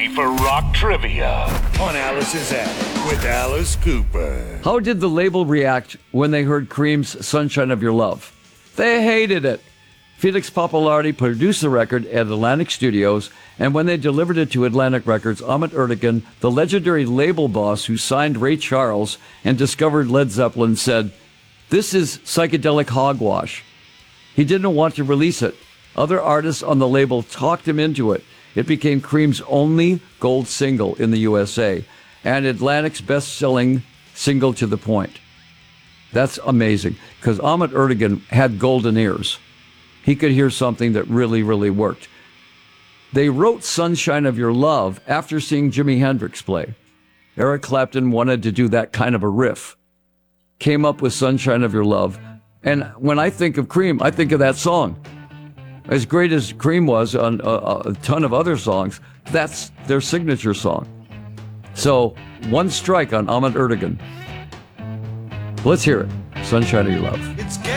ready for rock trivia on Alice's Attic with Alice Cooper. How did the label react when they heard Cream's Sunshine of Your Love? They hated it. Felix Pappalardi produced the record at Atlantic Studios, and when they delivered it to Atlantic Records, Ahmet Ertegun, the legendary label boss who signed Ray Charles and discovered Led Zeppelin, said, "This is psychedelic hogwash." He didn't want to release it. Other artists on the label talked him into it. It became Cream's only gold single in the USA, and Atlantic's best-selling single to the point. That's amazing, because Ahmet Ertegun had golden ears. He could hear something that really, really worked. They wrote Sunshine of Your Love after seeing Jimi Hendrix play. Eric Clapton wanted to do that kind of a riff. Came up with Sunshine of Your Love. And when I think of Cream, I think of that song. As great as Cream was on a ton of other songs, that's their signature song. So, one strike on Ahmet Ertegun. Let's hear it. Sunshine of Your Love.